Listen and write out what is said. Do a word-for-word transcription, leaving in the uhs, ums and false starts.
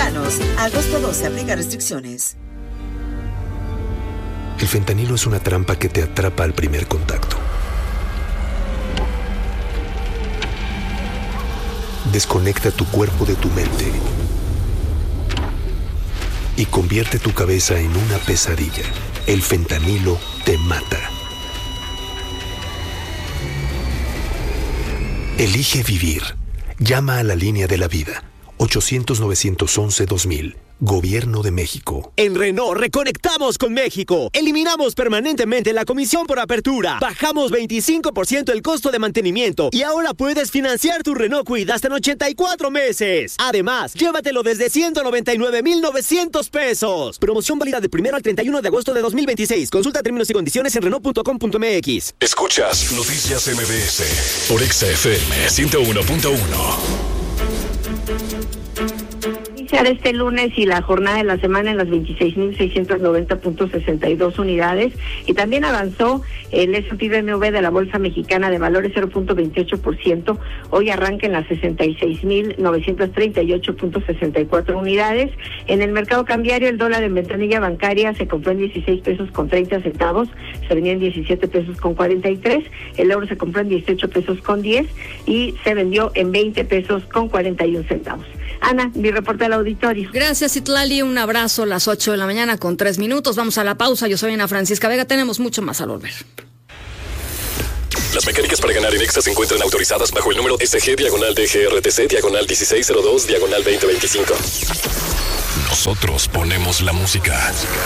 mexicanos. Agosto doce, aplica restricciones. El fentanilo es una trampa que te atrapa al primer contacto. Desconecta tu cuerpo de tu mente y convierte tu cabeza en una pesadilla. El fentanilo te mata. Elige vivir. Llama a la línea de la vida. ochocientos, novecientos once, dos mil. Gobierno de México. En Renault reconectamos con México. Eliminamos permanentemente la comisión por apertura. Bajamos veinticinco por ciento el costo de mantenimiento. Y ahora puedes financiar tu Renault Kwid hasta en ochenta y cuatro meses. Además, llévatelo desde ciento noventa y nueve mil novecientos pesos. Promoción válida del primero al treinta y uno de agosto de dos mil veintiséis. Consulta términos y condiciones en Renault punto com punto m x. Escuchas Noticias M B S por Exa F M ciento uno punto uno. Este lunes y la jornada de la semana en las veintiséis mil seiscientos noventa punto sesenta y dos unidades, y también avanzó el S and P B M W de la Bolsa Mexicana de Valores cero punto veintiocho por ciento, hoy arranca en las sesenta y seis mil novecientos treinta y ocho punto sesenta y cuatro unidades. En el mercado cambiario, el dólar en ventanilla bancaria se compró en dieciséis pesos con treinta centavos, se vendió en diecisiete pesos con cuarenta y tres, el euro se compró en dieciocho pesos con diez y se vendió en veinte pesos con cuarenta y un centavos. Ana, mi reporte al auditorio. Gracias, Itlali. Un abrazo a las ocho de la mañana con tres minutos. Vamos a la pausa. Yo soy Ana Francisca Vega. Tenemos mucho más al volver. Las mecánicas para ganar en Exa se encuentran autorizadas bajo el número S G diagonal D G R T C diagonal dieciséis cero dos diagonal veinte veinticinco. Nosotros ponemos la música.